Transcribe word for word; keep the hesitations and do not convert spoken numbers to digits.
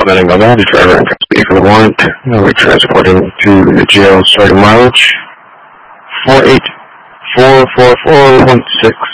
Manning Gomez, driver and custody for the warrant. We're transporting to the jail starting mileage four eight four four four point six.